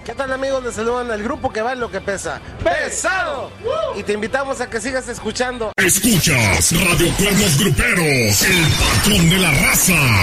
¿Qué tal, amigos? Les saludan al grupo que vale lo que pesa. ¡Pesado! Y te invitamos a que sigas escuchando. Escuchas Radio Cuernos Gruperos, el patrón de la raza.